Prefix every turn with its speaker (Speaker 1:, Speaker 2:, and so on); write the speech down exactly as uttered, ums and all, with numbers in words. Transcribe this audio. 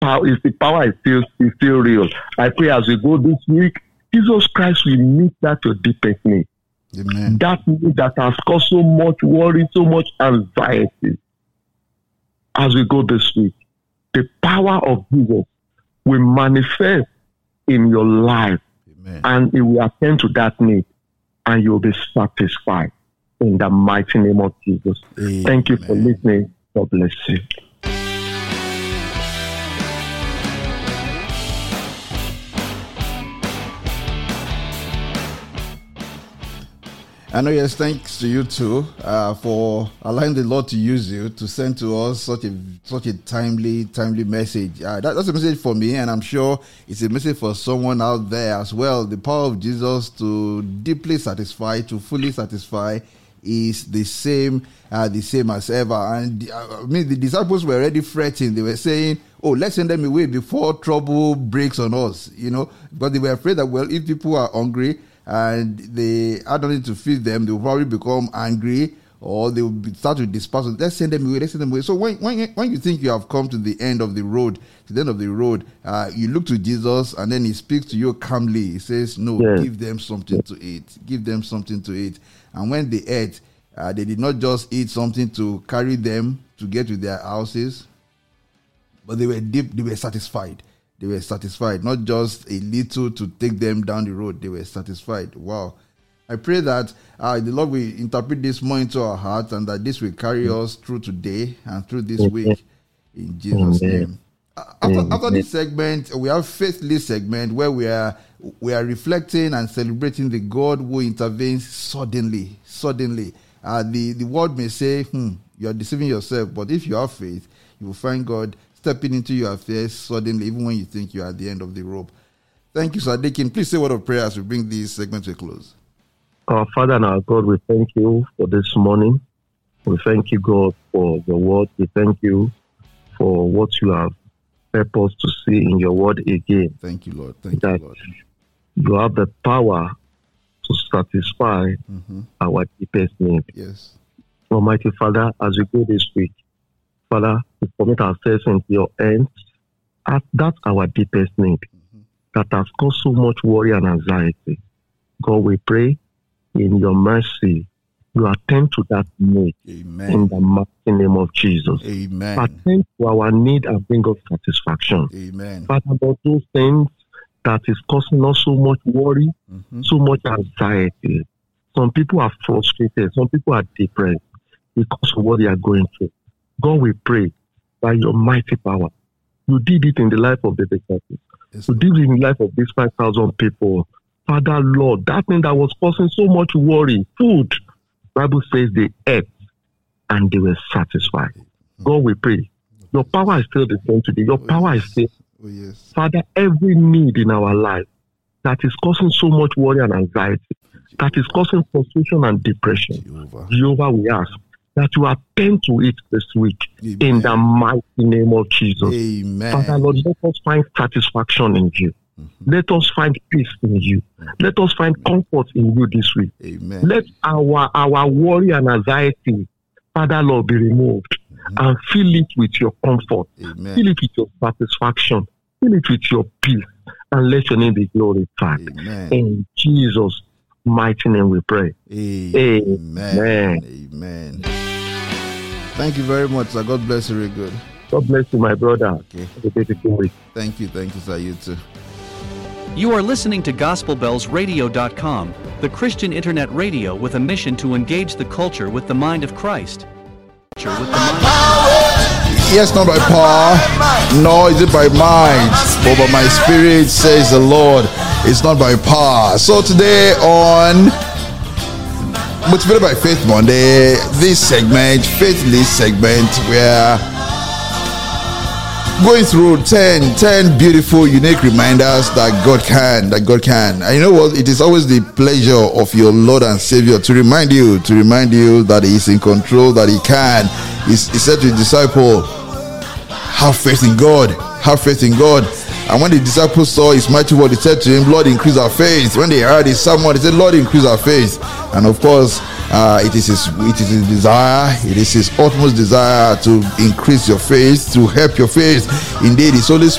Speaker 1: power, if the power is still is still real. I pray as we go this week, Jesus Christ will meet that your deepest need.
Speaker 2: Amen.
Speaker 1: That need that has caused so much worry, so much anxiety. As we go this week, the power of Jesus will manifest in your life.
Speaker 2: Amen.
Speaker 1: And it will attend to that need, and you'll be satisfied in the mighty name of Jesus.
Speaker 2: Amen.
Speaker 1: Thank you for listening. God bless you.
Speaker 2: I know, yes, thanks to you too uh, for allowing the Lord to use you to send to us such a such a timely, timely message. Uh, that, that's a message for me, and I'm sure it's a message for someone out there as well. The power of Jesus to deeply satisfy, to fully satisfy, is the same, uh, the same as ever. And uh, I mean, the disciples were already fretting. They were saying, "Oh, let's send them away before trouble breaks on us," you know, because they were afraid that, well, if people are hungry and they add nothing to feed them, they will probably become angry, or they will be, start to disperse. Let's send them away. Let's send them away. So when when when you think you have come to the end of the road, to the end of the road, uh, you look to Jesus, and then He speaks to you calmly. He says, "No,
Speaker 1: yes.
Speaker 2: give them something to eat. Give them something to eat." And when they ate, uh, they did not just eat something to carry them to get to their houses, but they were deep. They were satisfied. They were satisfied, not just a little to take them down the road. They were satisfied. Wow. I pray that uh, the Lord will interpret this more into our hearts, and that this will carry us through today and through this week. In Jesus' name. Uh, after, after this segment, we have Faithfully segment, where we are we are reflecting and celebrating the God who intervenes suddenly. Suddenly. Uh, the, the world may say, hmm, you are deceiving yourself, but if you have faith, you will find God stepping into your affairs suddenly, even when you think you are at the end of the rope. Thank you, Sir Deacon. Please say a word of prayer as we bring this segment to a close.
Speaker 1: Our Father and our God, we thank you for this morning. We thank you, God, for your word. We thank you for what you have helped us to see in your word again.
Speaker 2: Thank you, Lord. Thank
Speaker 1: that
Speaker 2: you, Lord.
Speaker 1: You have the power to satisfy
Speaker 2: mm-hmm.
Speaker 1: our deepest need.
Speaker 2: Yes.
Speaker 1: Almighty Father, as we go this week, Father, we commit ourselves into your hands. As that's our deepest need mm-hmm. that has caused so much worry and anxiety. God, we pray in your mercy, you attend to that need.
Speaker 2: Amen.
Speaker 1: In the mighty name of Jesus.
Speaker 2: Amen.
Speaker 1: Attend to our need and bring us satisfaction.
Speaker 2: Amen.
Speaker 1: Father, about those things that is causing us so much worry,
Speaker 2: mm-hmm.
Speaker 1: so much anxiety. Some people are frustrated. Some people are depressed because of what they are going through. God, we pray by your mighty power. You did it in the life of the disciples.
Speaker 2: Yes,
Speaker 1: you did it in the life of these five thousand people. Father, Lord, that thing that was causing so much worry, food, Bible says they ate and they were satisfied. Mm-hmm. God, we pray. Your power is still the same today. Your
Speaker 2: oh,
Speaker 1: power
Speaker 2: yes.
Speaker 1: is still.
Speaker 2: Oh, yes.
Speaker 1: Father, every need in our life that is causing so much worry and anxiety, Jehovah. That is causing frustration and depression,
Speaker 2: Jehovah,
Speaker 1: Jehovah we ask that you attend to it this week. Amen. In the mighty name of Jesus.
Speaker 2: Amen.
Speaker 1: Father, Lord, let us find satisfaction in you. Mm-hmm. Let us find peace in you. Mm-hmm. Let us find comfort in you this week.
Speaker 2: Amen.
Speaker 1: Let our, our worry and anxiety, Father, Lord, be removed mm-hmm. and fill it with your comfort. Amen. Fill it with your satisfaction. Fill it with your peace. And let your name be glorified. Amen. In Jesus' mighty name we pray.
Speaker 2: Amen. Amen. Amen. Thank you very much, sir. God bless you very good.
Speaker 1: God bless you, my brother.
Speaker 2: Okay.
Speaker 1: Have a beautiful week.
Speaker 2: Thank you. Thank you, sir. You too.
Speaker 3: You are listening to Gospel Bells Radio dot com, the Christian internet radio with a mission to engage the culture with the mind of Christ. With the mind
Speaker 2: yes, not by power, nor is it by might, but by my spirit, says the Lord. It's not by power. So today on Motivated by Faith Monday, this segment, Faithfully segment, we're going through ten, ten beautiful, unique reminders that God can, that God can. And you know what? It is always the pleasure of your Lord and Savior to remind you, to remind you that He is in control, that He can. He, he said to His disciple, have faith in God, have faith in God. And when the disciples saw His mighty word, they said to Him, Lord, increase our faith. When they heard His sermon, they said, Lord, increase our faith. And of course, uh, it is His it is His desire, it is His utmost desire to increase your faith, to help your faith. Indeed, His Holy